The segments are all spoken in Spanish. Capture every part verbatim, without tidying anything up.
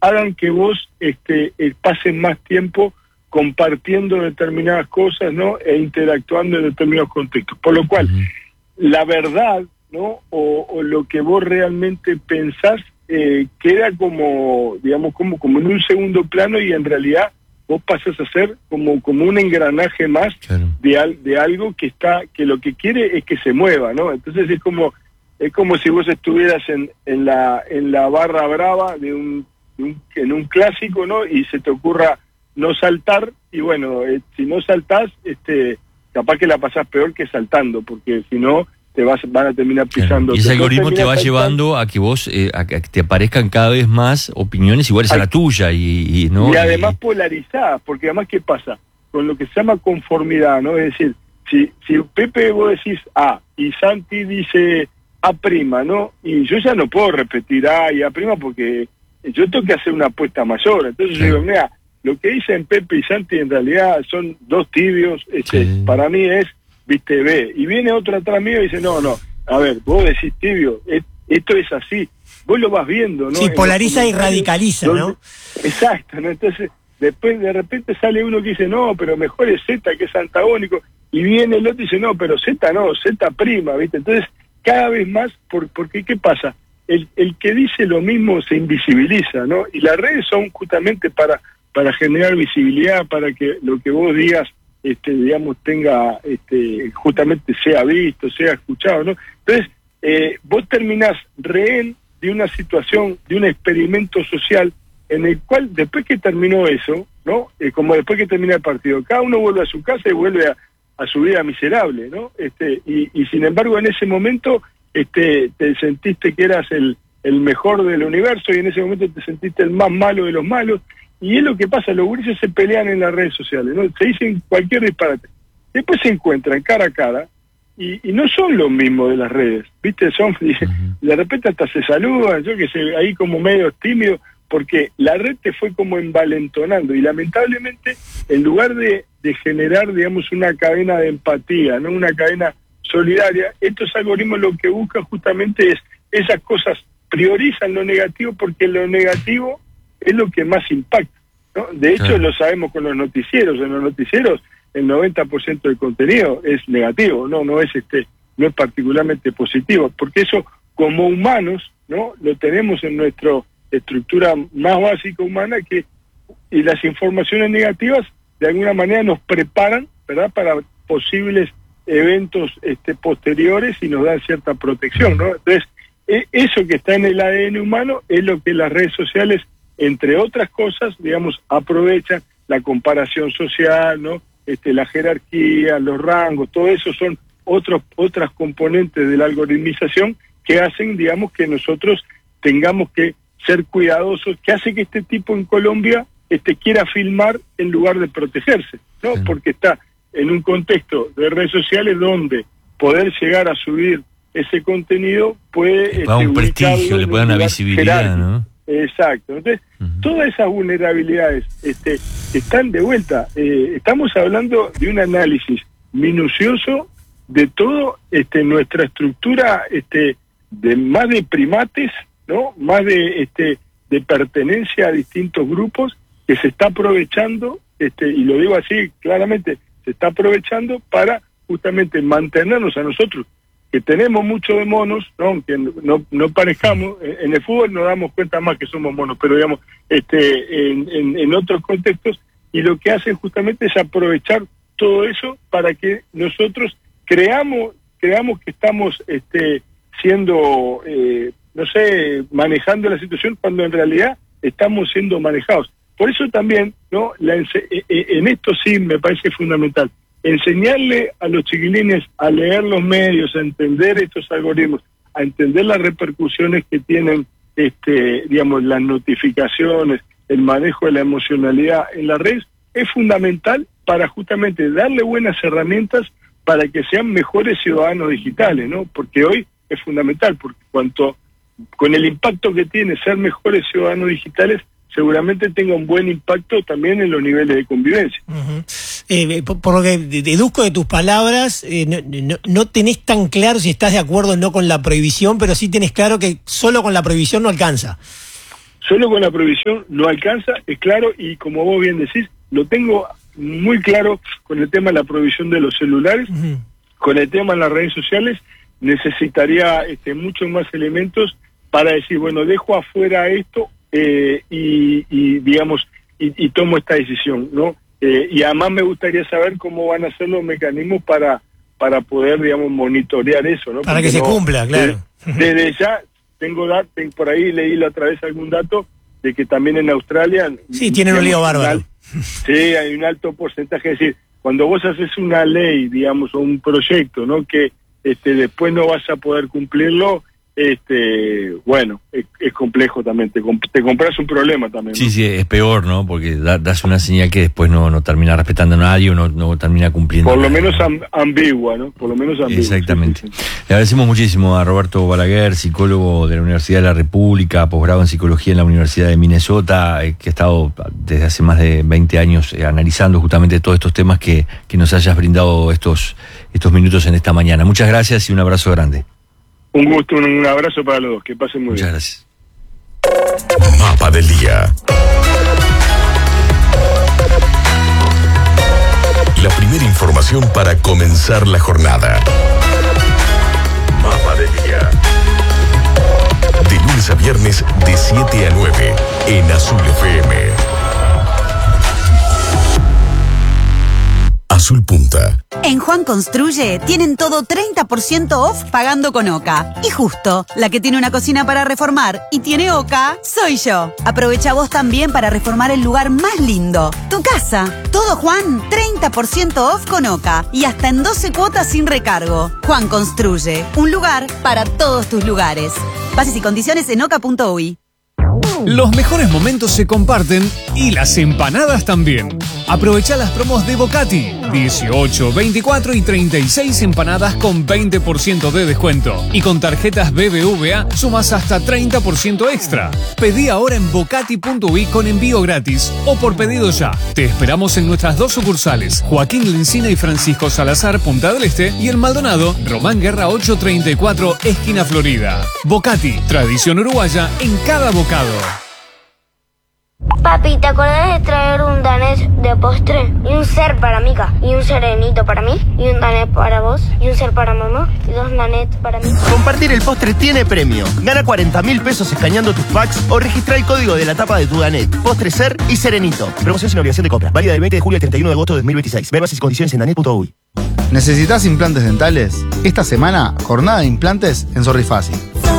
hagan que vos este, eh, pases más tiempo compartiendo determinadas cosas, ¿no? E interactuando en determinados contextos. Por lo cual, uh-huh. la verdad, ¿no? O, o lo que vos realmente pensás eh, queda como, digamos, como, como en un segundo plano, y en realidad vos pasas a ser como, como un engranaje más claro. de, al, de algo que está, que lo que quiere es que se mueva, ¿no? Entonces es como, es como si vos estuvieras en, en la, en la barra brava de un, de un, en un clásico, ¿no? Y se te ocurra no saltar, y bueno, eh, si no saltás, este, capaz que la pasás peor que saltando, porque si no, te vas, van a terminar pisando. Claro. Y ese algoritmo te va llevando a que vos, eh, a que te aparezcan cada vez más opiniones iguales a la tuya, y, y no y además y... polarizadas, porque además, ¿qué pasa? Con lo que se llama conformidad, ¿no? Es decir, si, si Pepe vos decís A y Santi dice A prima, ¿no? Y yo ya no puedo repetir A y A prima porque yo tengo que hacer una apuesta mayor. Entonces sí. yo digo, mira, lo que dicen Pepe y Santi en realidad son dos tibios, este, sí. para mí es, viste, B. Y viene otro atrás mío y dice, no, no, a ver, vos decís tibio, es, esto es así, vos lo vas viendo, ¿no? Sí, polariza y radicaliza, donde, ¿no? Exacto, ¿no? Entonces, después de repente sale uno que dice, no, pero mejor es Z, que es antagónico, y viene el otro y dice, no, pero Z no, Z prima, ¿viste? Entonces, cada vez más, por, porque ¿qué pasa? El, el que dice lo mismo se invisibiliza, ¿no? Y las redes son justamente para, para generar visibilidad, para que lo que vos digas, este, digamos, tenga, este, justamente sea visto, sea escuchado, ¿no? Entonces, eh, vos terminás rehén de una situación, de un experimento social en el cual, después que terminó eso, ¿no? Eh, como después que termina el partido, cada uno vuelve a su casa y vuelve a, a su vida miserable, ¿no? Este, y, y sin embargo, en ese momento, este, te sentiste que eras el, el mejor del universo, y en ese momento te sentiste el más malo de los malos. Y es lo que pasa, los gurises se pelean en las redes sociales, ¿no? Se dicen cualquier disparate. Después se encuentran cara a cara y, y no son los mismos de las redes, ¿viste? Son, uh-huh. de repente hasta se saludan, yo que sé, ahí como medio tímido, porque la red te fue como envalentonando, y lamentablemente, en lugar de, de generar, digamos, una cadena de empatía, ¿no? Una cadena solidaria, estos algoritmos lo que buscan justamente es esas cosas, priorizan lo negativo porque lo negativo es lo que más impacta, ¿no? De hecho, claro. lo sabemos con los noticieros. En los noticieros el noventa por ciento del contenido es negativo, no no es este no es particularmente positivo, porque eso como humanos, ¿no? Lo tenemos en nuestra estructura más básica humana, que y las informaciones negativas de alguna manera nos preparan, ¿verdad?, para posibles eventos este posteriores, y nos dan cierta protección, ¿no? Entonces, eh, eso que está en el A D N humano es lo que las redes sociales, entre otras cosas, digamos, aprovechan, la comparación social, ¿no? Este, la jerarquía, los rangos, todo eso son otros otras componentes de la algoritmización que hacen, digamos, que nosotros tengamos que ser cuidadosos, que hace que este tipo en Colombia este quiera filmar en lugar de protegerse, ¿no? Sí. Porque está en un contexto de redes sociales donde poder llegar a subir ese contenido puede... Le da este, un prestigio, le puede dar una visibilidad, jerárquico. ¿No? Exacto. Entonces, uh-huh. todas esas vulnerabilidades este, están de vuelta. Eh, estamos hablando de un análisis minucioso de todo este, nuestra estructura, este, de más de primates, ¿no? Más de este, de pertenencia a distintos grupos, que se está aprovechando, este, y lo digo así claramente, se está aprovechando para justamente mantenernos a nosotros, que tenemos mucho de monos, ¿no? Aunque no, no parezcamos, en el fútbol nos damos cuenta más que somos monos, pero digamos, este, en, en, en otros contextos, y lo que hacen justamente es aprovechar todo eso para que nosotros creamos, creamos que estamos este, siendo, eh, no sé, manejando la situación, cuando en realidad estamos siendo manejados. Por eso también, ¿no? La, en esto sí me parece fundamental enseñarle a los chiquilines a leer los medios, a entender estos algoritmos, a entender las repercusiones que tienen, este, digamos, las notificaciones, el manejo de la emocionalidad en las redes, es fundamental para justamente darle buenas herramientas para que sean mejores ciudadanos digitales, ¿no? Porque hoy es fundamental, porque cuanto con el impacto que tiene ser mejores ciudadanos digitales, seguramente tenga un buen impacto también en los niveles de convivencia. Uh-huh. Eh, por, por lo que deduzco de tus palabras, eh, no, no, no tenés tan claro si estás de acuerdo o no con la prohibición, pero sí tenés claro que solo con la prohibición no alcanza. Solo con la prohibición no alcanza, es claro, y como vos bien decís, lo tengo muy claro con el tema de la prohibición de los celulares, uh-huh. Con el tema de las redes sociales, necesitaría este, muchos más elementos para decir, bueno, dejo afuera esto eh, y, y, digamos, y, y tomo esta decisión, ¿no? Eh, y además me gustaría saber cómo van a ser los mecanismos para para poder, digamos, monitorear eso, ¿no? Para Porque que se no, cumpla, claro. Desde, desde ya, tengo datos, por ahí leí la otra vez algún dato de que también en Australia... Sí, tienen un lío bárbaro. Sí, hay un alto porcentaje, es decir, cuando vos haces una ley, digamos, o un proyecto, ¿no? Que este después no vas a poder cumplirlo, este bueno, es, es complejo también, te, comp- te compras un problema también, ¿no? Sí, sí, es peor, ¿no? Porque da, das una señal que después no, no termina respetando a nadie o no, no termina cumpliendo. Por lo nada, menos ¿no? amb- ambigua, ¿no? Por lo menos ambigua. Exactamente. Sí, sí, sí. Le agradecemos muchísimo a Roberto Balaguer, psicólogo de la Universidad de la República, posgrado en Psicología en la Universidad de Minnesota, eh, que ha estado desde hace más de veinte años eh, analizando justamente todos estos temas, que, que nos hayas brindado estos, estos minutos en esta mañana. Muchas gracias y un abrazo grande. Un gusto, un, un abrazo para los dos, que pasen muy Muchas bien. Muchas gracias. Mapa del día. La primera información para comenzar la jornada. Mapa del día. De lunes a viernes de siete a nueve en Azul F M. Azul Punta. En Juan Construye tienen todo treinta por ciento off pagando con Oca. Y justo, la que tiene una cocina para reformar y tiene Oca, soy yo. Aprovecha vos también para reformar el lugar más lindo, tu casa. Todo Juan, treinta por ciento off con Oca y hasta en doce cuotas sin recargo. Juan Construye, un lugar para todos tus lugares. Bases y condiciones en oca punto uy. Los mejores momentos se comparten y las empanadas también. Aprovecha las promos de Bocati. dieciocho, veinticuatro y treinta y seis empanadas con veinte por ciento de descuento. Y con tarjetas B B V A sumas hasta treinta por ciento extra. Pedí ahora en bocati punto uy con envío gratis o por pedido ya. Te esperamos en nuestras dos sucursales, Joaquín Lencina y Francisco Salazar, Punta del Este, y en Maldonado, Román Guerra ochocientos treinta y cuatro, esquina Florida. Bocati, tradición uruguaya en cada bocado. Papi, ¿te acordás de traer un danés de postre? Y un ser para Mica, y un serenito para mí, y un danés para vos, y un ser para mamá, y dos danés para mí. Compartir el postre tiene premio. Gana cuarenta mil pesos escaneando tus packs o registra el código de la tapa de tu danet, postre, ser y serenito. Promoción sin obligación de compra. Válida del veinte de julio al treinta y uno de agosto de dos mil veintiséis. Ver bases y condiciones en danet punto uy. ¿Necesitas implantes dentales? Esta semana, jornada de implantes en Sorrifácil.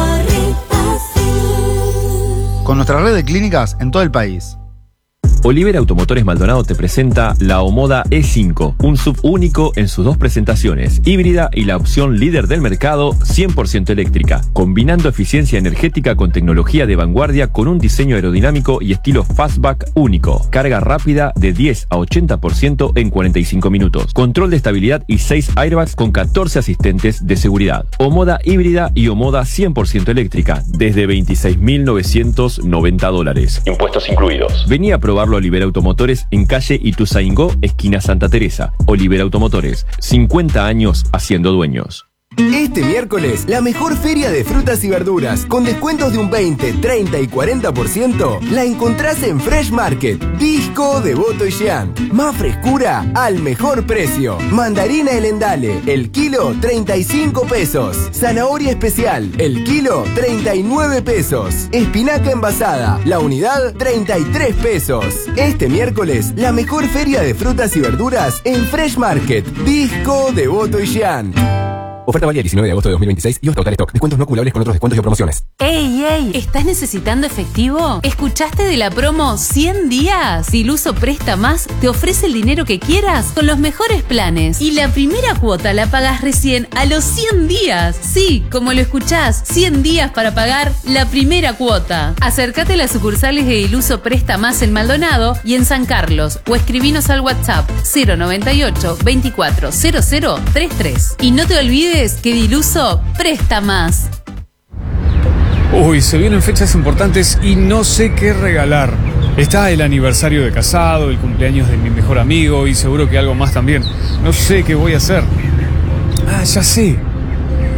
Con nuestra red de clínicas en todo el país. Oliver Automotores Maldonado te presenta la Omoda E cinco, un sub único en sus dos presentaciones, híbrida y la opción líder del mercado, cien por ciento eléctrica, combinando eficiencia energética con tecnología de vanguardia con un diseño aerodinámico y estilo fastback único, carga rápida de diez a ochenta por ciento en cuarenta y cinco minutos, control de estabilidad y seis airbags con catorce asistentes de seguridad. Omoda híbrida y Omoda cien por ciento eléctrica, desde veintiséis mil novecientos noventa dólares. Impuestos incluidos. Vení a probarlo a Oliver Automotores en calle Ituzaingó, esquina Santa Teresa. Oliver Automotores, cincuenta años haciendo dueños. Este miércoles, la mejor feria de frutas y verduras, con descuentos de un veinte, treinta y cuarenta por ciento, la encontrás en Fresh Market, Disco Devoto y Jean. Más frescura al mejor precio. Mandarina El Endale, el kilo, treinta y cinco pesos. Zanahoria especial, el kilo, treinta y nueve pesos. Espinaca envasada, la unidad, treinta y tres pesos. Este miércoles, la mejor feria de frutas y verduras en Fresh Market, Disco Devoto y Jean. Oferta válida diecinueve de agosto de dos mil veintiséis y hasta agotar stock. Descuentos no acumulables con otros descuentos y promociones. ¡Ey, ey! ¿Estás necesitando efectivo? ¿Escuchaste de la promo cien días? Diluso Presta Más te ofrece el dinero que quieras con los mejores planes. Y la primera cuota la pagas recién a los cien días. Sí, como lo escuchás, cien días para pagar la primera cuota. Acércate a las sucursales de Diluso Presta Más en Maldonado y en San Carlos o escribinos al WhatsApp cero noventa y ocho, veinticuatro, cero cero treinta y tres. Y no te olvides que Diluso presta más. Uy, se vienen fechas importantes y no sé qué regalar. Está el aniversario de casado, el cumpleaños de mi mejor amigo y seguro que algo más también. No sé qué voy a hacer. Ah, ya sé.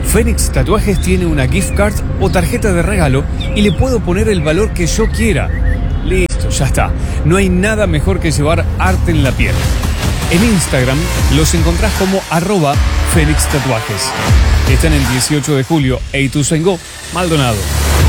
Fénix Tatuajes tiene una gift card o tarjeta de regalo y le puedo poner el valor que yo quiera. Listo, ya está. No hay nada mejor que llevar arte en la piel. En Instagram los encontrás como arroba Fénix Tatuajes. Están en dieciocho de julio e Ituzaingó, Maldonado.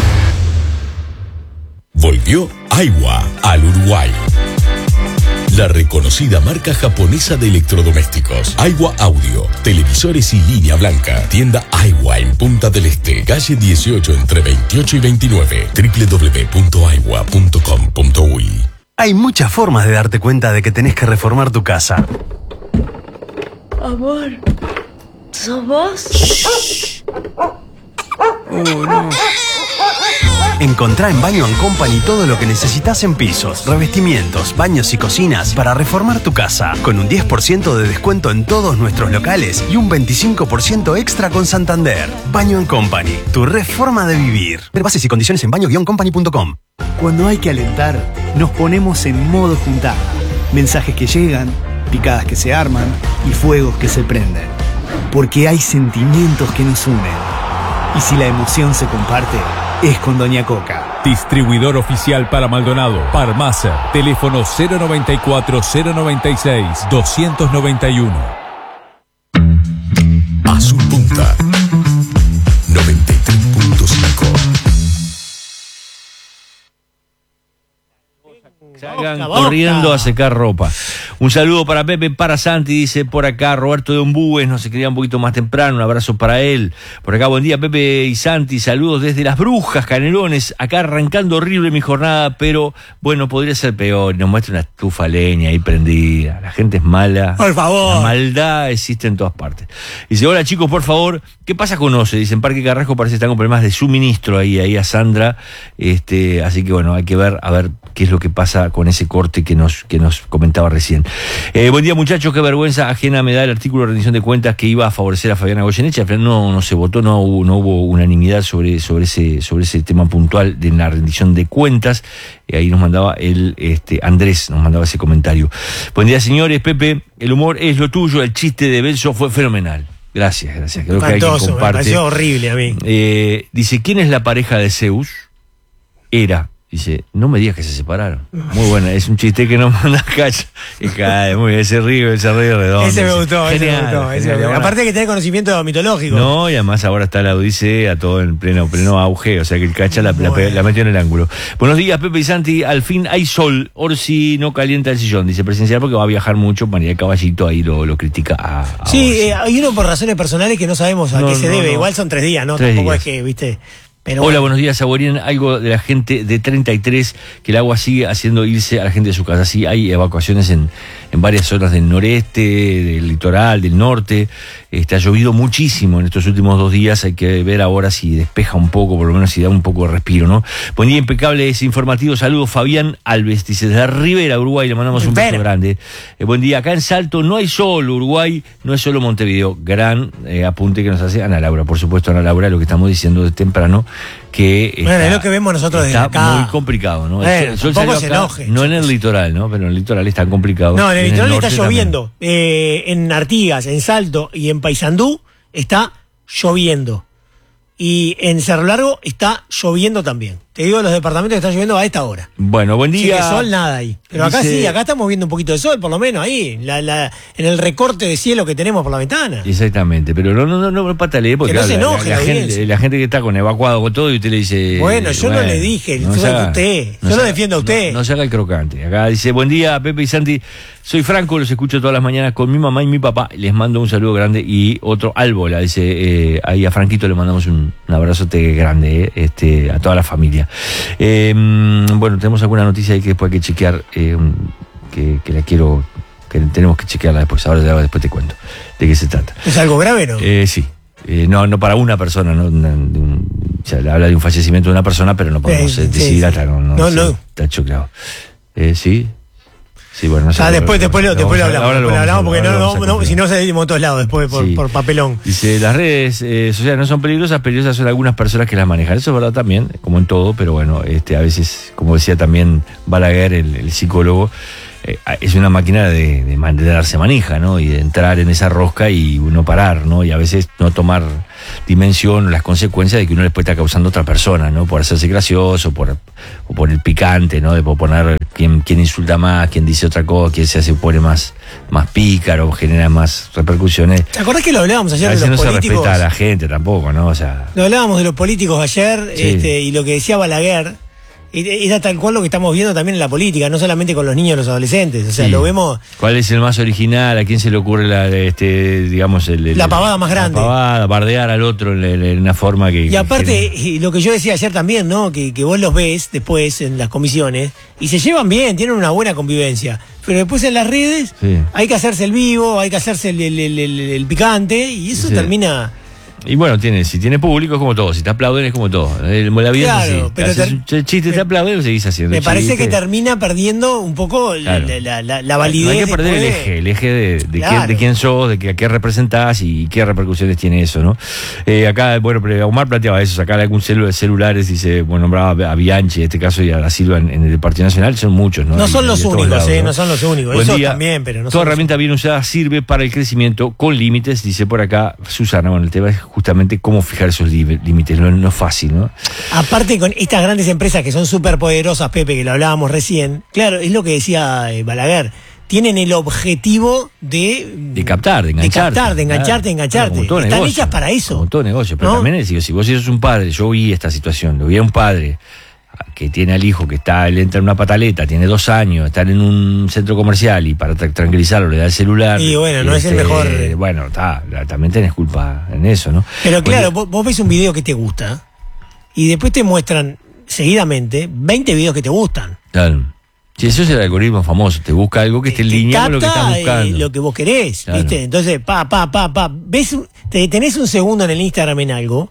Volvió Aiwa al Uruguay. La reconocida marca japonesa de electrodomésticos. Aiwa Audio, televisores y línea blanca. Tienda Aiwa en Punta del Este, calle dieciocho entre veintiocho y veintinueve. doble u doble u doble u punto aiwa punto com punto uy. Hay muchas formas de darte cuenta de que tenés que reformar tu casa. Amor, ¿sos vos? Shh. Oh, no. Encontrá en Baño and Company todo lo que necesitas en pisos, revestimientos, baños y cocinas para reformar tu casa. Con un diez por ciento de descuento en todos nuestros locales y un veinticinco por ciento extra con Santander. Baño and Company, tu reforma de vivir. Ver bases y condiciones en baño guion company punto com. Cuando hay que alentar, nos ponemos en modo juntada. Mensajes que llegan, picadas que se arman y fuegos que se prenden. Porque hay sentimientos que nos unen. Y si la emoción se comparte, es con Doña Coca. Distribuidor oficial para Maldonado. Parmacer. Teléfono cero noventa y cuatro, cero noventa y seis, doscientos noventa y uno. Azul Punta noventa y tres punto cinco. Salgan corriendo a secar ropa. Un saludo para Pepe, para Santi, dice por acá Roberto de Ombúes, nos escribía un poquito más temprano, un abrazo para él. Por acá, buen día Pepe y Santi, saludos desde Las Brujas, Canelones, acá arrancando horrible mi jornada, pero bueno, podría ser peor. Nos muestra una estufa de leña ahí prendida, la gente es mala. Por favor. La maldad existe en todas partes. Dice, hola chicos, por favor, ¿qué pasa con O C E? Dice, en Parque Carrasco parece que están con problemas de suministro ahí, ahí a Sandra, este, así que bueno, hay que ver, a ver qué es lo que pasa con ese corte que nos, que nos comentaba recién. Eh, buen día muchachos, qué vergüenza ajena me da el artículo de rendición de cuentas que iba a favorecer a Fabiana Goyeneche. Al final no, no se votó, no hubo, no hubo unanimidad sobre, sobre, ese, sobre ese tema puntual de la rendición de cuentas. Eh, ahí nos mandaba el este, Andrés, nos mandaba ese comentario. Buen día señores, Pepe, el humor es lo tuyo, el chiste de Belso fue fenomenal. Gracias, gracias. Creo Fantoso, que alguien comparte. Me pareció horrible a mí. Eh, dice, ¿quién es la pareja de Zeus? Era. Dice, no me digas que se separaron. Muy buena, es un chiste que nos manda Cacha. Y cae, muy bien, ese río, ese río redondo. Ese me gustó, ese genial, me gustó. Ese genial. me gustó. Aparte que tiene conocimiento mitológico. No, y además ahora está la Odisea, todo en pleno, pleno auge, o sea que el Cacha la, la, la metió en el ángulo. Buenos días, Pepe y Santi, al fin hay sol, Orsi no calienta el sillón, dice presencial porque va a viajar mucho, María Caballito ahí lo, lo critica a, a Sí, eh, hay uno por razones personales que no sabemos a no, qué se no, debe, no. igual son tres días, ¿no? Tres Tampoco días. es que, viste... Pero Hola, bueno. buenos días, Saborín. Algo de la gente de treinta y tres, que el agua sigue haciendo irse a la gente de su casa. Sí, hay evacuaciones en, en varias zonas del noreste, del litoral, del norte. Este, ha llovido muchísimo en estos últimos dos días. Hay que ver ahora si despeja un poco, por lo menos si da un poco de respiro, ¿no? Buen día, impecable, es informativo. Saludos, Fabián Alves. Dice, desde Rivera, Uruguay, le mandamos un beso grande. Eh, buen día, acá en Salto no hay sol, Uruguay, no es solo Montevideo. Gran eh, apunte que nos hace Ana Laura. Por supuesto, Ana Laura, lo que estamos diciendo de temprano, que Bueno, está, es lo que vemos nosotros desde está acá. muy complicado, ¿no? Bueno, El sol tampoco salió se acá, enoje, no en el litoral, ¿no? Pero en el litoral está complicado. No, en el litoral está norte lloviendo. Eh, en Artigas, en Salto y en Paysandú está lloviendo. Y en Cerro Largo está lloviendo también. Te digo, los departamentos que están lloviendo a esta hora. Bueno, buen día. Así que sol, nada ahí. Pero acá Dice- sí, acá estamos viendo un poquito de sol, por lo menos ahí, la, la, en el recorte de cielo que tenemos por la ventana. Exactamente, pero no, no, no, no patale, porque Que no se la- la- enoje la, la gente, audiencia. la gente que está con evacuado con todo y usted le dice. Bueno, yo no le dije, no yo se lo haga- usted, no yo se lo haga- defiendo a usted. No, no se haga el crocante. Acá dice, buen día, Pepe y Santi. Soy Franco, los escucho todas las mañanas con mi mamá y mi papá. Les mando un saludo grande y otro Álbola. Dice, eh, ahí a Franquito le mandamos un, un abrazote grande, eh, este, a toda la familia. Eh, bueno, tenemos alguna noticia ahí que después hay que chequear, eh, un- que, que la quiero, que tenemos que chequearla después. Ahora ya después te cuento de qué se trata. ¿Es algo grave, no? Eh, sí. Eh, no, no para una persona, no, Una- de un- o sea, habla de un fallecimiento de una persona, pero no podemos Eh, eh, sí, decidir sí. hasta, no, no, No, sí, no. está chocado. Eh, sí. Sí, bueno, no sé. Ah, después, después, lo, después lo vamos a- hablamos, ahora después lo vamos a- hablamos porque ahora no, lo vamos no, a no, confirmar. si no se salimos a todos lados después por, Sí. por papelón. Dice, las redes eh, sociales no son peligrosas, peligrosas son algunas personas que las manejan. Eso es verdad también, como en todo, pero bueno, este, a veces, como decía también Balaguer, el, el psicólogo, eh, es una máquina de, de, man- de darse manija, ¿no? Y de entrar en esa rosca y no parar, ¿no? Y a veces no tomar dimensión, las consecuencias de que uno les puede estar causando a otra persona, ¿no? Por hacerse gracioso, por, o por el picante, ¿no? De poner quién, quién insulta más, quién dice otra cosa, quién se hace pone más, más pícaro, genera más repercusiones. ¿Te acordás que lo hablábamos ayer A de veces los no políticos? se respeta a la gente tampoco, ¿no? O sea, Lo hablábamos de los políticos ayer, Sí. este, y lo que decía Balaguer, era tal cual lo que estamos viendo también en la política, no solamente con los niños y los adolescentes. O sea, sí. lo vemos. ¿Cuál es el más original? ¿A quién se le ocurre la, este, digamos, el, el- La pavada más grande. La pavada, bardear al otro en, en- en una forma que. Y aparte, que- y lo que yo decía ayer también, ¿no? Que, que vos los ves después en las comisiones y se llevan bien, tienen una buena convivencia. Pero después en las redes Sí. hay que hacerse el vivo, hay que hacerse el, el- el- el- el picante y eso Sí. termina. Y bueno, tiene, si tiene público es como todo, si te aplauden es como todo. El- La vida Claro, es así. pero Haces ter- un ch- chiste, te aplauden, seguís haciendo Me parece chiste. que termina perdiendo un poco la- Claro. la, la- la validez. No hay que perder el después. eje, el eje de, de, Claro. quién, de quién sos, de, que, a qué representás y qué repercusiones tiene eso, ¿no? Eh, acá, bueno, pero Omar planteaba eso, sacar algún celu- celulares, dice, bueno, nombraba a Bianchi, en este caso, y a la Silva en, en el Partido Nacional, son muchos, ¿no? No Y- son y los de todos únicos, lados, eh, ¿no? no son los únicos. Buen Esos día. también, pero no Toda son los herramienta bien usada sirve para el crecimiento con límites, dice por acá Susana. Bueno, el tema es justamente cómo fijar esos li- límites, no, no es fácil, ¿no? Aparte con estas grandes empresas que son súper poderosas, Pepe, que lo hablábamos recién, claro, es lo que decía eh, Balaguer, tienen el objetivo de... De captar, de De engancharte. captar, de engancharte, Claro, engancharte. como todo Están negocio, hechas para eso. Como todo negocio. Pero ¿no? también es, digo, si vos sos un padre, yo vi esta situación, lo vi a un padre que tiene al hijo que está, él entra en una pataleta, tiene dos años, están en un centro comercial y para tra- tranquilizarlo le da el celular. Y bueno, no es el mejor. Bueno, está, la- también tenés culpa en eso, ¿no? Pero Pues, claro, vos, vos ves un video que te gusta y después te muestran seguidamente veinte videos que te gustan. Claro. Sí, eso es el algoritmo famoso, te busca algo que esté en línea con lo que estás Capta, eh, buscando. lo que vos querés, Claro. ¿viste? Entonces, pa, pa, pa, pa, ves, un- te tenés un segundo en el Instagram en algo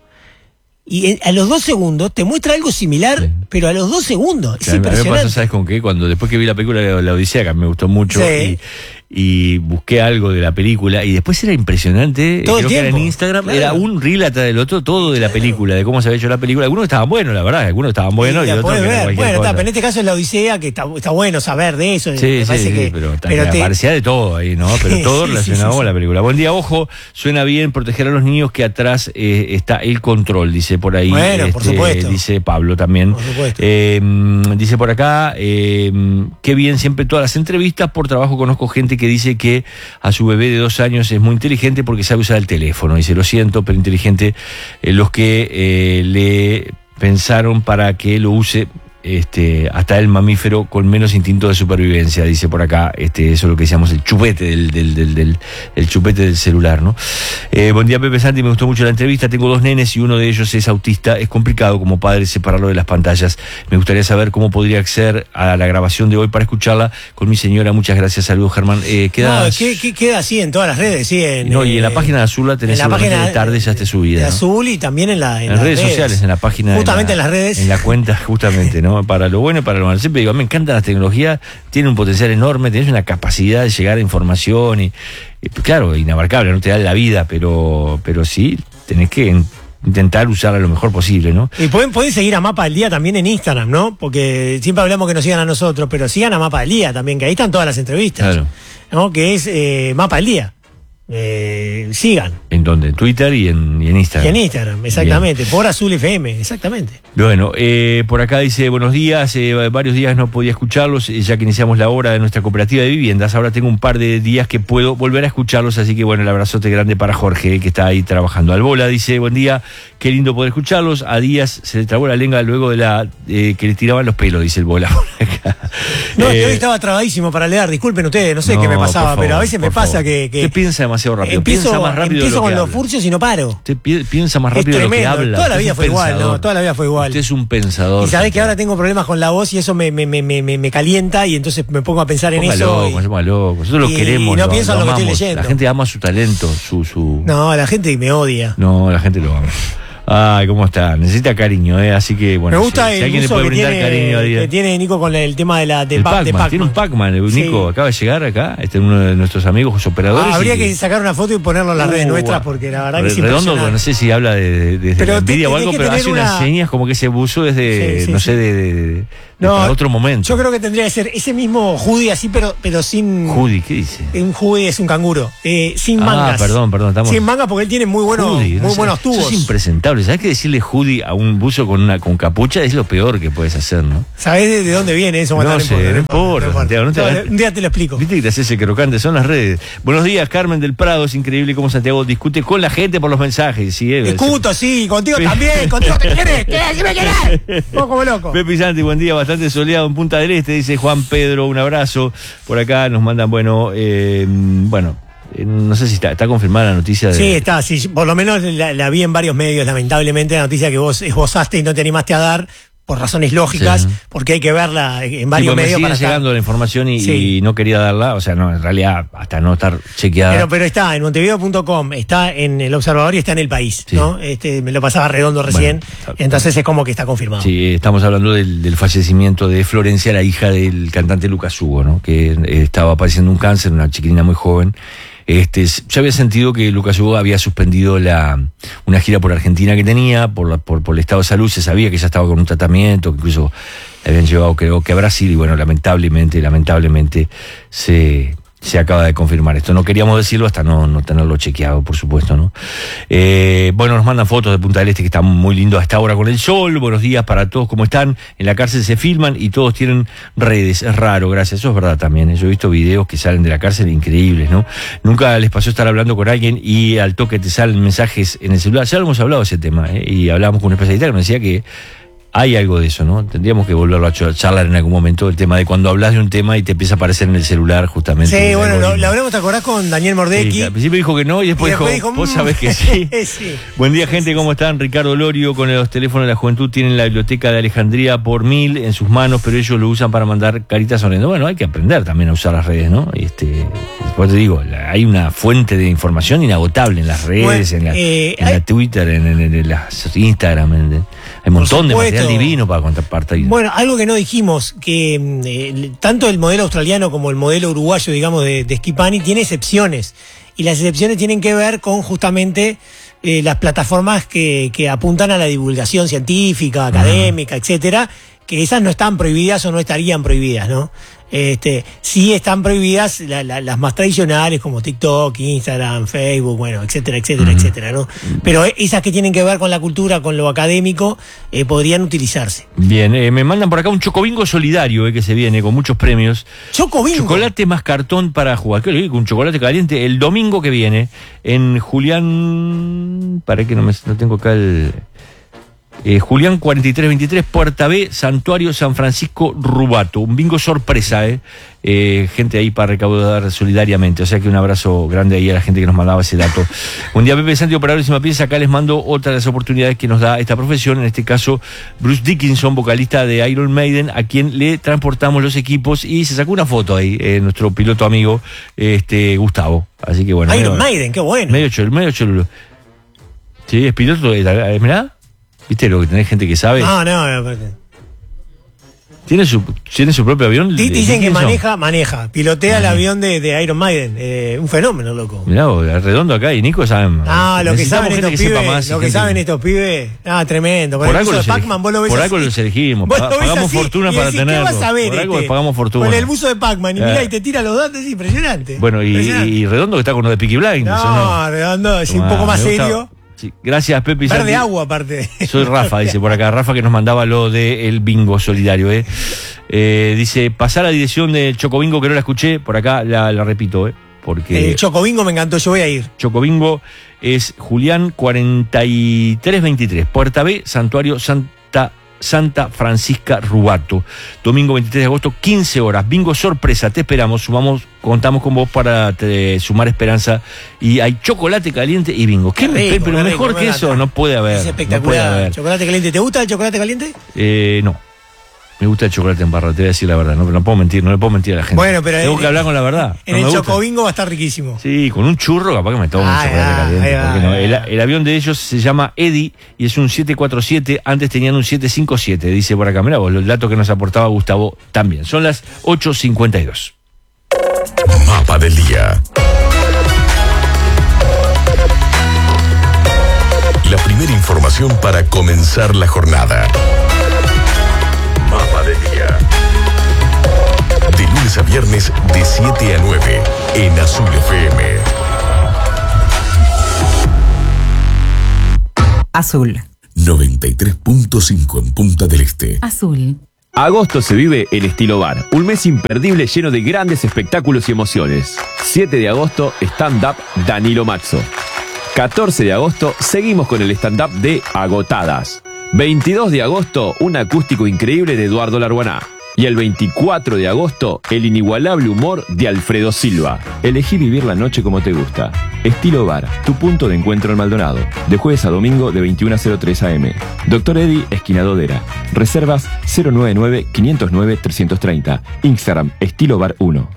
y en- a los dos segundos te muestra algo similar, pero a los dos segundos. Es Claro, a mí me pasó, impresionante. ¿sabes con qué? Cuando después que vi la película de La Odisea, que me gustó mucho, Sí. y, y busqué algo de la película, y después era impresionante, Todo el creo que era en tiempo, Instagram, claro. era un reel atrás del otro, todo de la película, de cómo se había hecho la película. Algunos estaban buenos, la verdad, algunos estaban buenos Y y, la otros podés que era ver. cualquier Bueno, está, cosa. pero en este caso es la Odisea, que está, está bueno saber de eso. Sí, me sí, parece sí, que, pero, pero te- aparecía de todo ahí, ¿no? Pero Sí, todo sí, relacionado sí, sí, con la película. Buen día, ojo, suena bien proteger a los niños, que atrás eh, está el control, dice por ahí. Bueno, por supuesto. Dice Pablo también. Por supuesto. Eh, mm, dice por acá, eh, qué bien siempre todas las entrevistas. Por trabajo conozco gente que dice que a su bebé de dos años es muy inteligente porque sabe usar el teléfono. Dice, lo siento, pero inteligente eh, los que eh, le pensaron para que lo use. Este, hasta el mamífero con menos instinto de supervivencia, dice por acá, este, eso es lo que decíamos, el chupete del, del, del, del- el chupete del celular, ¿no? Eh, buen día, Pepe Santi, me gustó mucho la entrevista, tengo dos nenes y uno de ellos es autista, es complicado como padre separarlo de las pantallas, me gustaría saber cómo podría acceder a la grabación de hoy para escucharla con mi señora, muchas gracias, saludos Germán. Eh, queda, No, que- que- queda así en todas las redes, sí. En, no, y en la eh, página de Azul la tenés en la seguramente página de tarde ya esté subida, de ¿no? Azul y también en la En, las redes, sociales, en la página. Justamente en, en la- las redes. En la cuenta, justamente, ¿no? Para lo bueno y para lo malo. Siempre digo, me encantan las tecnologías, tiene un potencial enorme, tenés una capacidad de llegar a información y, y, claro, inabarcable, no te da la vida, pero, pero sí, tenés que in- intentar usarla lo mejor posible, ¿no? Y pueden, pueden seguir a Mapa del Día también en Instagram, ¿no? Porque siempre hablamos que nos sigan a nosotros, pero sigan a Mapa del Día también, que ahí están todas las entrevistas. Claro. ¿No? Que es eh, Mapa del Día. Eh, sigan. ¿En dónde? En Twitter y en, y en Y Instagram. en Instagram, exactamente. Por Azul F M, exactamente. Bueno, eh, por acá dice, buenos días, eh, varios días no podía escucharlos, eh, ya que iniciamos la hora de nuestra cooperativa de viviendas, ahora tengo un par de días que puedo volver a escucharlos, así que bueno, el abrazote grande para Jorge, eh, que está ahí trabajando. Albola dice, buen día, qué lindo poder escucharlos, a Díaz se le trabó la lengua luego de la eh, que le tiraban los pelos, dice el Bola por acá. No, Eh, yo hoy estaba trabadísimo para leer, disculpen ustedes, no sé no, qué me pasaba, por favor, pero a veces me por pasa favor. que, que Usted piensa demasiado rápido, empiezo, piensa más rápido de empiezo lo con que los habla. furcios y no paro. Usted pi- piensa más Es rápido de lo que tremendo, habla. toda la Usted vida es un fue igual, pensador. ¿no? Toda la vida fue igual. Usted es un pensador. Y sabés que ahora tengo problemas con la voz y eso me, me, me, me, me- me calienta y entonces me pongo a pensar en Póngalo, eso. y- loco, póngalo, loco. Nosotros y lo queremos. no lo- pienso en lo que estoy amamos. leyendo. La gente ama su talento, su... su... No, la gente me odia. No, la gente lo ama. Ay, ¿cómo está? Necesita cariño, ¿eh? Así que, bueno. Me gusta si, el si alguien le uso puede que brindar tiene, cariño a Díaz. que tiene Nico con el tema de la de El Pac- de Pac-Man, Pac-Man. tiene un Pac-Man. El Sí. Nico acaba de llegar acá, este es uno de nuestros amigos operadores. Ah, habría y que sacar una foto y ponerlo en las Uh, redes nuestras porque la verdad que es Redondo, impresionante. no sé si habla de, de, de Pero la envidia te- o tenés algo, que pero tener hace unas una- señas como que ese buzo es de, Sí, sí, no sí. sé, de, de, de- No, para otro momento. Yo creo que tendría que ser ese mismo hoodie así, pero, pero sin. Judy, ¿qué dice? Un hoodie es un canguro. Eh, sin Ah, mangas. perdón, perdón, estamos- Sin mangas porque él tiene muy buenos, Judy, no muy sé, buenos eso tubos. es impresentable. ¿Sabes que decirle Judy a un buzo con una con capucha es lo peor que puedes hacer, no? ¿Sabés de, de dónde viene eso? No Bueno, sé, no importa, Santiago, no te No, hagas- un día te lo explico. Viste que te haces ese crocante, son las redes. Buenos días, Carmen del Prado. Es increíble cómo Santiago discute con la gente por los mensajes. Sí, eh, Discuto, sí, contigo también, contigo te querés, ¿qué? ¿Qué me querés? Vos como loco. Pepe y Santi, buen día, bastante soleado en Punta del Este, dice Juan Pedro, un abrazo. Por acá nos mandan, bueno, eh, bueno, eh, no sé si está, está confirmada la noticia de... Sí, está, sí, por lo menos la, la vi en varios medios, lamentablemente, la noticia que vos esbozaste y no te animaste a dar, por razones lógicas, Sí. porque hay que verla en Sí, varios porque me medios sigue para estar- llegando la información y, Sí. y no quería darla, o sea, no, en realidad, hasta no estar chequeada. Pero, pero está en montevideo punto com, está en El Observador y está en El País, ¿no? Este, me lo pasaba redondo recién, entonces es como que está confirmado. Sí, estamos hablando del, del fallecimiento de Florencia, la hija del cantante Lucas Hugo, ¿no? Que eh, estaba padeciendo un cáncer, una chiquilina muy joven. Este, ya había sentido que Lucas Hugo había suspendido la, una gira por Argentina que tenía, por, la, por, por el estado de salud, se sabía que ya estaba con un tratamiento, que incluso le habían llevado, creo que a Brasil, y bueno, lamentablemente, lamentablemente, se, se acaba de confirmar esto. No queríamos decirlo hasta no, no tenerlo chequeado, por supuesto, ¿no? Eh, bueno, nos mandan fotos de Punta del Este que están muy lindos a esta hora con el sol. Buenos días para todos, ¿cómo están? En la cárcel se filman y todos tienen redes. Es raro, gracias. Eso es verdad también. ¿eh? Yo he visto videos que salen de la cárcel increíbles, ¿no? Nunca les pasó estar hablando con alguien y al toque te salen mensajes en el celular. Ya lo hemos hablado de ese tema, ¿eh? Y hablábamos con un especialista que me decía que hay algo de eso, ¿no? Tendríamos que volverlo a ch- charlar en algún momento, el tema de cuando hablas de un tema y te empieza a aparecer en el celular justamente. Sí, el bueno, lo, algoritmo. lo hablamos, ¿te acordás con Daniel Mordecki? Sí, al principio dijo que no y después, Y después dijo, dijo, vos mm, sabés que sí. sí. Buen día, gente, ¿cómo están? Ricardo Lorio con los teléfonos de la juventud tienen la biblioteca de Alejandría por mil en sus manos, pero ellos lo usan para mandar caritas sonriendo. Bueno, hay que aprender también a usar las redes, ¿no? Este, después te digo, la- hay una fuente de información inagotable en las redes, Bueno, en, la, eh, en la hay- Twitter, en, en- en las Instagram, en- en- hay un montón de supuesto. material divino para contar parte. Bueno, algo que no dijimos, que mm, eh, tanto el modelo australiano como el modelo uruguayo, digamos, de, de Schipani, tiene excepciones. Y las excepciones tienen que ver con justamente eh, las plataformas que, que apuntan a la divulgación científica, académica, etcétera, que esas no están prohibidas o no estarían prohibidas, ¿no? Este, sí están prohibidas la- la- las más tradicionales como TikTok, Instagram, Facebook, bueno, etcétera, etcétera, etcétera, ¿no? Pero esas que tienen que ver con la cultura, con lo académico, eh, podrían utilizarse. Bien, eh, me mandan por acá un chocobingo solidario eh, que se viene con muchos premios. Chocobingo. Chocolate más cartón para jugar. ¿Qué le digo? Un chocolate caliente el domingo que viene en Julián. Para que no me no tengo acá el. Eh, Julián cuarenta y tres veintitrés, Puerta B, Santuario San Francisco Rubato. Un bingo sorpresa, ¿eh? Eh, gente ahí para recaudar solidariamente. O sea que un abrazo grande ahí a la gente que nos mandaba ese dato. Buen día, Pepe Santi, operadores y pieza. Acá les mando otra de las oportunidades que nos da esta profesión. En este caso, Bruce Dickinson, vocalista de Iron Maiden, a quien le transportamos los equipos y se sacó una foto ahí, eh, nuestro piloto amigo, este Gustavo. Así que bueno. Iron medio- Maiden, qué bueno. Medio cholo, medio cholo. Sí, es piloto de la- eh, mirá. ¿Viste lo que tenés gente que sabe? No, no, no, aparte. ¿Tiene su, ¿Tiene su propio avión? Di- Dicen que Dickinson? maneja, maneja. Pilotea el avión de, de Iron Maiden. Eh, un fenómeno, loco. Mirá, vos, Redondo acá y Nico saben. Ah, lo que Necesitamos saben gente estos que sepa pibes. más y Lo que gente- saben estos pibes. Ah, tremendo. Con Por el algo buzo de los Pac-Man, vos lo ves Por así. algo los elegimos. Vos Paga- lo ves Pagamos así fortuna y para decís, tenerlo. ¿qué vas a ver Por algo este? pagamos fortuna. Con el buzo de Pac-Man y Eh. mirá y te tira los datos, es impresionante. Bueno, y, Impresionante. y Redondo que está con lo de Peaky Blinders. ¿o No, Redondo, es un Ah, poco más me gusta. serio. Sí, gracias, Pepe. y Verde Santi. agua, aparte. Soy Rafa, dice por acá. Rafa que nos mandaba lo del bingo solidario, ¿eh? Eh, dice, pasar la dirección del Chocobingo que no la escuché. Por acá la, la repito, ¿eh? Porque El Chocobingo me encantó, yo voy a ir. Chocobingo es Julián cuarenta y tres veintitrés, Puerta B, Santuario Santa Santa Francisca Rubato. Domingo veintitrés de agosto, quince horas. Bingo sorpresa, te esperamos. Sumamos, contamos con vos para te, sumar esperanza. Y hay chocolate caliente y bingo. ¿Qué, Qué rico, me- pero qué mejor rico, que me eso encanta. no puede haber. Es No puede espectacular. haber. Chocolate caliente. ¿Te gusta el chocolate caliente? Eh, no. Me gusta el chocolate en barra, te voy a decir la verdad, no, pero no puedo mentir, no le puedo mentir a la gente. Bueno, pero tengo en, que hablar con la verdad. En no el me gusta. Chocobingo va a estar riquísimo. Sí, con un churro capaz que me tomo ah, un chocolate ah, caliente. ah, ¿Por qué no? ah, el, el avión de ellos se llama Eddie y es un siete cuatro siete, antes tenían un siete cinco siete, dice por acá. Mirá vos, los datos que nos aportaba Gustavo también. Son las ocho cincuenta y dos. Mapa del día. La primera información para comenzar la jornada. Mapa del día. De lunes a viernes de siete a nueve en Azul F M. Azul. noventa y tres punto cinco en Punta del Este. Azul. Agosto se vive en Estilo Bar, un mes imperdible lleno de grandes espectáculos y emociones. siete de agosto, stand-up Danilo Maxo. catorce de agosto, seguimos con el stand-up de Agotadas. veintidós de agosto, un acústico increíble de Eduardo Larguaná. Y el veinticuatro de agosto, el inigualable humor de Alfredo Silva. Elegí vivir la noche como te gusta. Estilo Bar, tu punto de encuentro en Maldonado. De jueves a domingo de veintiuna a cero tres a eme. Doctor Eddy, esquina Dodera. Reservas cero nueve nueve, quinientos nueve, trescientos treinta. Instagram, Estilo Bar uno.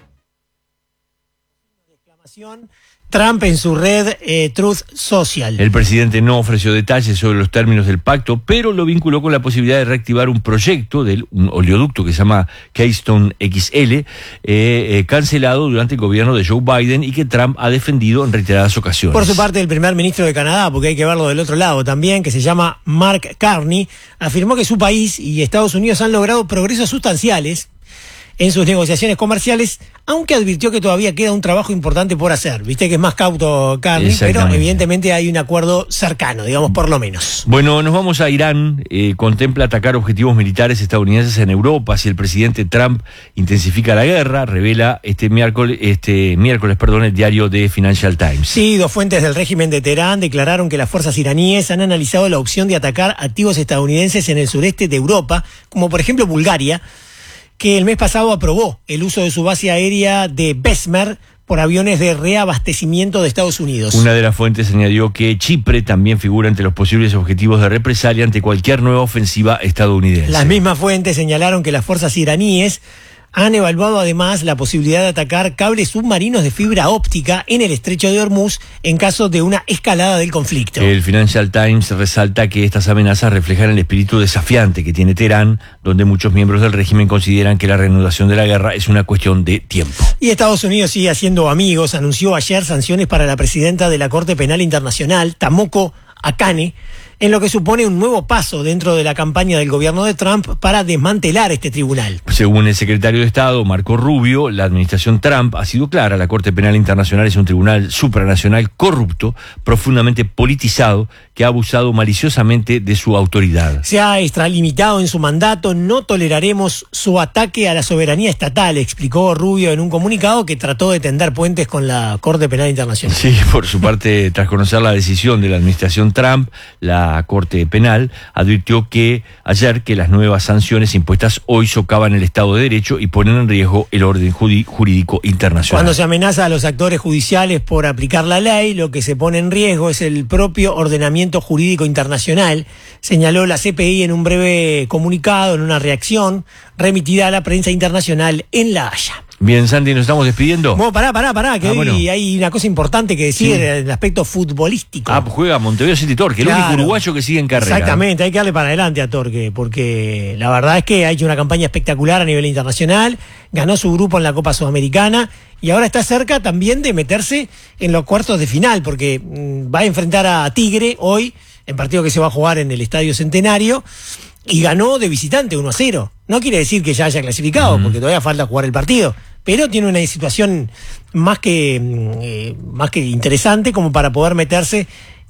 Trump en su red eh, Truth Social. El presidente no ofreció detalles sobre los términos del pacto, pero lo vinculó con la posibilidad de reactivar un proyecto del un oleoducto que se llama Keystone X L, eh, eh, cancelado durante el gobierno de Joe Biden y que Trump ha defendido en reiteradas ocasiones. Por su parte, el primer ministro de Canadá, porque hay que verlo del otro lado también, que se llama Mark Carney, afirmó que su país y Estados Unidos han logrado progresos sustanciales en sus negociaciones comerciales, aunque advirtió que todavía queda un trabajo importante por hacer. Viste que es más cauto Carney, pero evidentemente hay un acuerdo cercano, digamos, por lo menos. Bueno, nos vamos a Irán. Eh, contempla atacar objetivos militares estadounidenses en Europa si el presidente Trump intensifica la guerra, revela este miércoles, este miércoles, perdón, el diario The Financial Times. Sí, dos fuentes del régimen de Teherán declararon que las fuerzas iraníes han analizado la opción de atacar activos estadounidenses en el sureste de Europa, como por ejemplo Bulgaria, que el mes pasado aprobó el uso de su base aérea de Besmer por aviones de reabastecimiento de Estados Unidos. Una de las fuentes añadió que Chipre también figura entre los posibles objetivos de represalia ante cualquier nueva ofensiva estadounidense. Las mismas fuentes señalaron que las fuerzas iraníes han evaluado además la posibilidad de atacar cables submarinos de fibra óptica en el estrecho de Hormuz en caso de una escalada del conflicto. El Financial Times resalta que estas amenazas reflejan el espíritu desafiante que tiene Teherán, donde muchos miembros del régimen consideran que la reanudación de la guerra es una cuestión de tiempo. Y Estados Unidos sigue haciendo amigos. Anunció ayer sanciones para la presidenta de la Corte Penal Internacional, Tomoko Akane, en lo que supone un nuevo paso dentro de la campaña del gobierno de Trump para desmantelar este tribunal. Según el secretario de Estado, Marco Rubio, la administración Trump ha sido clara. La Corte Penal Internacional es un tribunal supranacional corrupto, profundamente politizado, que ha abusado maliciosamente de su autoridad. Se ha extralimitado en su mandato. No toleraremos su ataque a la soberanía estatal, explicó Rubio en un comunicado que trató de tender puentes con la Corte Penal Internacional. Sí, por su parte, tras conocer la decisión de la administración Trump, la La Corte Penal advirtió que ayer que las nuevas sanciones impuestas hoy socavan el Estado de Derecho y ponen en riesgo el orden jurídico internacional. Cuando se amenaza a los actores judiciales por aplicar la ley, lo que se pone en riesgo es el propio ordenamiento jurídico internacional, señaló la C P I en un breve comunicado, en una reacción remitida a la prensa internacional en La Haya. Bien, Santi, ¿nos estamos despidiendo? Bueno, pará, pará, pará, que ah, hoy bueno. hay una cosa importante que decir sí. en el aspecto futbolístico. Ah, pues juega Montevideo City Torque, claro. El único uruguayo que sigue en carrera. Exactamente, hay que darle para adelante a Torque, porque la verdad es que ha hecho una campaña espectacular a nivel internacional, ganó su grupo en la Copa Sudamericana y ahora está cerca también de meterse en los cuartos de final, porque mmm, va a enfrentar a Tigre hoy, en partido que se va a jugar en el Estadio Centenario, y ganó de visitante uno a cero. No quiere decir que ya haya clasificado, mm. porque todavía falta jugar el partido, pero tiene una situación más que eh, más que interesante como para poder meterse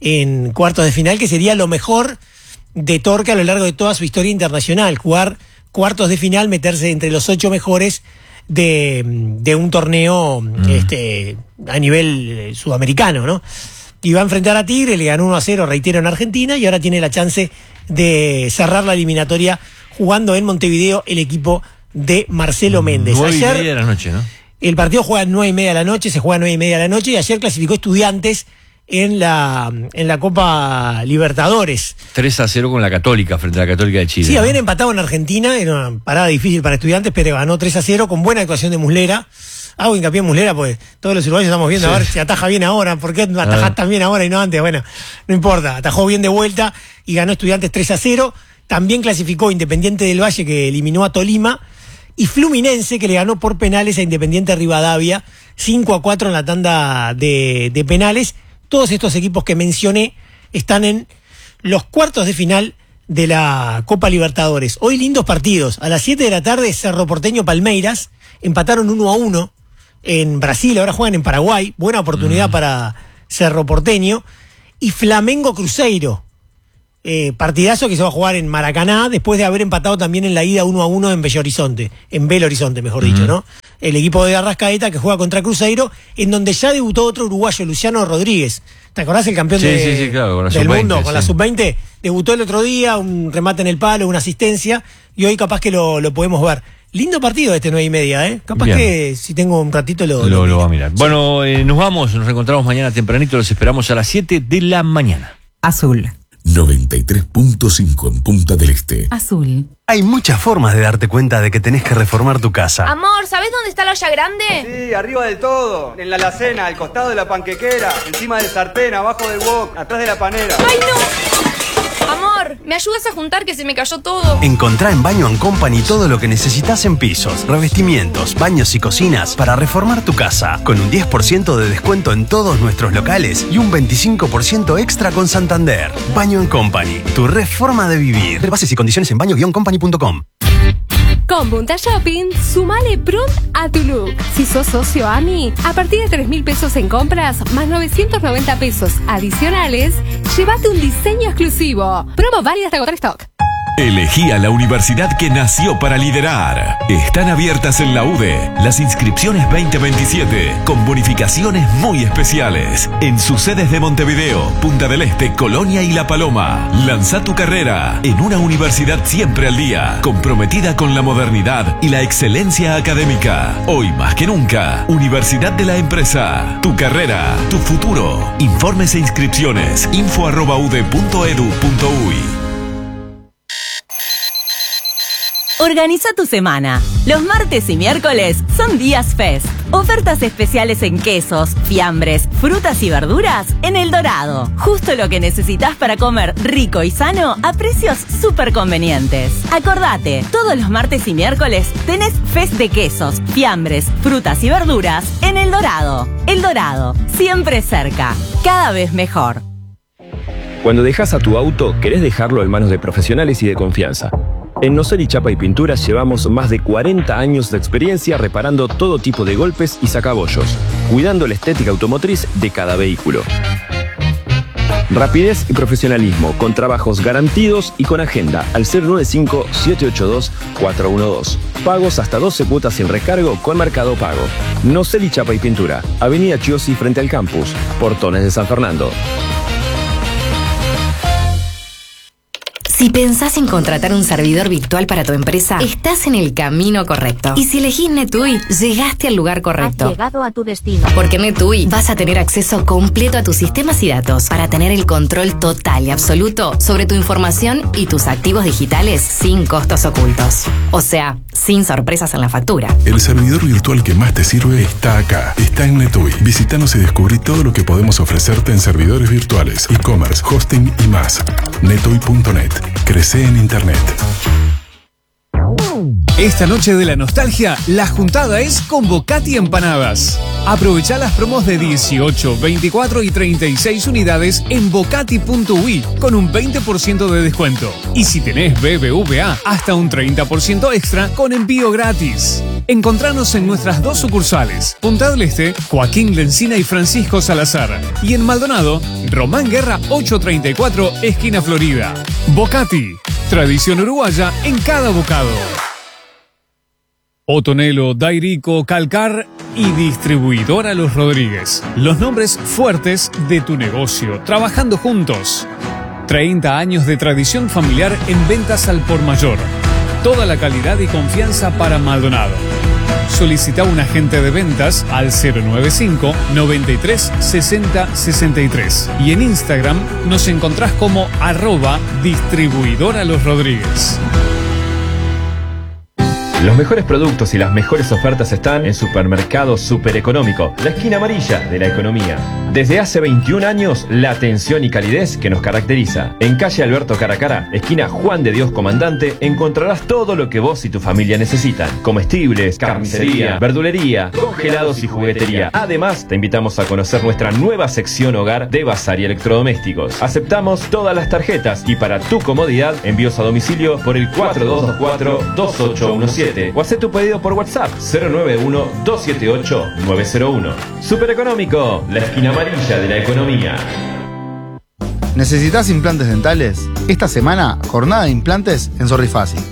en cuartos de final, que sería lo mejor de Torque a lo largo de toda su historia internacional, jugar cuartos de final, meterse entre los ocho mejores de, de un torneo mm. este, a nivel sudamericano, ¿no? Y va a enfrentar a Tigre, le ganó uno a cero, reitero, en Argentina, y ahora tiene la chance de cerrar la eliminatoria jugando en Montevideo el equipo de Marcelo Méndez. Nueve y media de la noche, ¿no? El partido juega a nueve y media de la noche, se juega a nueve y media de la noche, y ayer clasificó Estudiantes en la, en la Copa Libertadores. tres a cero con la Católica, frente a la Católica de Chile. Sí, ¿no? habían empatado en Argentina, era una parada difícil para Estudiantes, pero ganó tres a cero con buena actuación de Muslera. Hago hincapié en Muslera, pues todos los uruguayos estamos viendo, sí, a ver si ataja bien ahora, ¿por qué atajás ah. tan bien ahora y no antes? Bueno, no importa, atajó bien de vuelta y ganó Estudiantes tres a cero. También clasificó Independiente del Valle, que eliminó a Tolima, y Fluminense, que le ganó por penales a Independiente Rivadavia, cinco a cuatro en la tanda de, de penales. Todos estos equipos que mencioné están en los cuartos de final de la Copa Libertadores. Hoy lindos partidos. A las siete de la tarde, Cerro Porteño Palmeiras, empataron uno a uno en Brasil, ahora juegan en Paraguay. Buena oportunidad mm. para Cerro Porteño. Y Flamengo Cruzeiro. Eh, partidazo que se va a jugar en Maracaná después de haber empatado también en la ida uno a uno en Belo Horizonte, en Belo Horizonte mejor dicho, uh-huh. ¿no? El equipo de Arrascaeta que juega contra Cruzeiro, en donde ya debutó otro uruguayo, Luciano Rodríguez. ¿Te acordás el campeón sí, de, sí, sí, claro, del mundo con sí. la sub veinte? Debutó el otro día, un remate en el palo, una asistencia, y hoy capaz que lo, lo podemos ver. Lindo partido este nueve y media, ¿eh? Capaz Bien. que si tengo un ratito lo, lo, lo, lo va a mirar. Sí. Bueno, eh, nos vamos, nos reencontramos mañana tempranito, los esperamos a las siete de la mañana. Azul. noventa y tres punto cinco en Punta del Este. Azul. Hay muchas formas de darte cuenta de que tenés que reformar tu casa. Amor, ¿sabés dónde está la olla grande? Sí, arriba del todo. En la alacena, al costado de la panquequera, encima del sartén, abajo del wok, atrás de la panera. ¡Ay, no! Amor, ¿me ayudas a juntar que se me cayó todo? Encontrá en Baño and Company todo lo que necesitas en pisos, revestimientos, baños y cocinas para reformar tu casa. Con un diez por ciento de descuento en todos nuestros locales y un veinticinco por ciento extra con Santander. Baño and Company, tu reforma de vivir. Bases y condiciones en baño guion company punto com. Con Punta Shopping, sumale pronto a tu look. Si sos socio A M I, a partir de tres mil pesos en compras, más novecientos noventa pesos adicionales, llévate un diseño exclusivo. Promo válida hasta agotar stock. Elegí a la universidad que nació para liderar. Están abiertas en la U D E las inscripciones veinte veintisiete con bonificaciones muy especiales en sus sedes de Montevideo, Punta del Este, Colonia y La Paloma. Lanza tu carrera en una universidad siempre al día, comprometida con la modernidad y la excelencia académica. Hoy más que nunca, Universidad de la Empresa. Tu carrera, tu futuro. Informes e inscripciones info arroba u d e punto edu punto u y. Organiza tu semana. Los martes y miércoles son días Fest. Ofertas especiales en quesos, fiambres, frutas y verduras en El Dorado. Justo lo que necesitas para comer rico y sano a precios súper convenientes. Acordate, todos los martes y miércoles tenés Fest de quesos, fiambres, frutas y verduras en El Dorado. El Dorado, siempre cerca, cada vez mejor. Cuando dejas a tu auto, querés dejarlo en manos de profesionales y de confianza. En Noseli Chapa y Pinturas llevamos más de cuarenta años de experiencia reparando todo tipo de golpes y sacabollos, cuidando la estética automotriz de cada vehículo. Rapidez y profesionalismo, con trabajos garantidos y con agenda al cero nueve cinco, siete ocho dos, cuatro uno dos. Pagos hasta doce cuotas sin recargo con Mercado Pago. Noseli Chapa y Pintura, Avenida Chiosi frente al campus, Portones de San Fernando. Si pensás en contratar un servidor virtual para tu empresa, estás en el camino correcto. Y si elegís NetUI, llegaste al lugar correcto. Has llegado a tu destino. Porque en NetUI vas a tener acceso completo a tus sistemas y datos para tener el control total y absoluto sobre tu información y tus activos digitales sin costos ocultos. O sea, sin sorpresas en la factura. El servidor virtual que más te sirve está acá. Está en NetUI. Visítanos y descubrí todo lo que podemos ofrecerte en servidores virtuales, e-commerce, hosting y más. netui punto net. Crece en Internet. Esta noche de la nostalgia, la juntada es con Bocati Empanadas. Aprovecha las promos de dieciocho, veinticuatro y treinta y seis unidades en bocati punto u y con un veinte por ciento de descuento. Y si tenés B B V A, hasta un treinta por ciento extra con envío gratis. Encontranos en nuestras dos sucursales, Punta del Este, Joaquín Lencina y Francisco Salazar. Y en Maldonado, Román Guerra ochocientos treinta y cuatro, esquina Florida. Bocati, tradición uruguaya en cada bocado. Otonelo, Dairico, Calcar y Distribuidora Los Rodríguez. Los nombres fuertes de tu negocio, trabajando juntos. treinta años de tradición familiar en ventas al por mayor. Toda la calidad y confianza para Maldonado. solicita un agente de ventas al cero nueve cinco, noventa y tres, sesenta, sesenta y tres. Y en Instagram nos encontrás como arroba distribuidora Los Rodríguez. Los mejores productos y las mejores ofertas están en Supermercado Super Económico, la esquina amarilla de la economía. Desde hace veintiún años, la atención y calidez que nos caracteriza. En calle Alberto Caracara, esquina Juan de Dios Comandante, encontrarás todo lo que vos y tu familia necesitan. Comestibles, carnicería, verdulería, congelados y juguetería. Además, te invitamos a conocer nuestra nueva sección hogar de bazar y electrodomésticos. Aceptamos todas las tarjetas y para tu comodidad, envíos a domicilio por el cuatro dos dos cuatro, dos ocho uno siete. O haz tu pedido por WhatsApp cero nueve uno, dos siete ocho, nueve cero uno. Super Económico, la esquina amarilla de la economía. ¿Necesitas implantes dentales? Esta semana, jornada de implantes en Sorrifácil.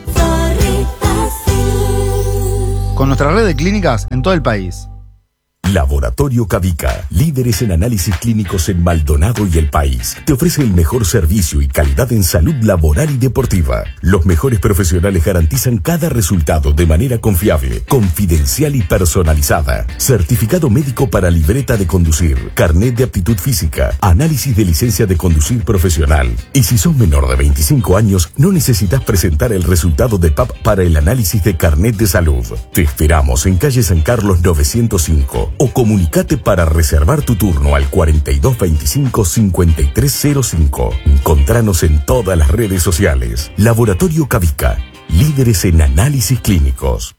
Con nuestra red de clínicas en todo el país. Laboratorio Cavica, líderes en análisis clínicos en Maldonado y el país. Te ofrece el mejor servicio y calidad en salud laboral y deportiva. Los mejores profesionales garantizan cada resultado de manera confiable, confidencial y personalizada. Certificado médico para libreta de conducir, carnet de aptitud física, análisis de licencia de conducir profesional. Y si sos menor de veinticinco años, no necesitas presentar el resultado de P A P para el análisis de carnet de salud. Te esperamos en calle San Carlos novecientos cinco. O comunicate para reservar tu turno al cuarenta y dos veinticinco, cincuenta y tres cero cinco. Encontranos en todas las redes sociales. Laboratorio Cavica, líderes en análisis clínicos.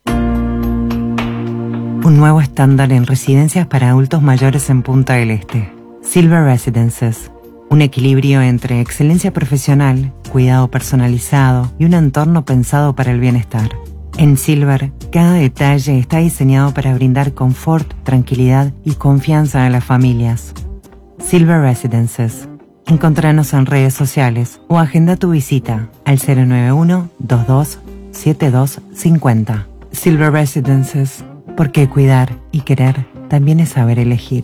Un nuevo estándar en residencias para adultos mayores en Punta del Este. Silver Residences. Un equilibrio entre excelencia profesional, cuidado personalizado y un entorno pensado para el bienestar. En Silver, cada detalle está diseñado para brindar confort, tranquilidad y confianza a las familias. Silver Residences. Encontranos en redes sociales o agenda tu visita al cero nueve uno, dos dos, siete dos cinco cero. Silver Residences, porque cuidar y querer también es saber elegir.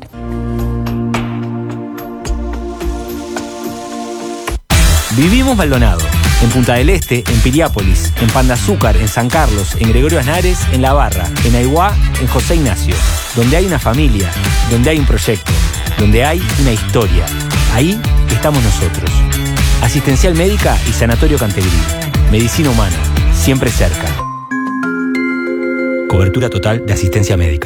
Vivimos Maldonado. En Punta del Este, en Piriápolis, en Pan de Azúcar, en San Carlos, en Gregorio Aznares, en La Barra, en Aiguá, en José Ignacio. Donde hay una familia, donde hay un proyecto, donde hay una historia. Ahí estamos nosotros. Asistencial Médica y Sanatorio Cantegrí. Medicina humana, siempre cerca. Cobertura total de asistencia médica.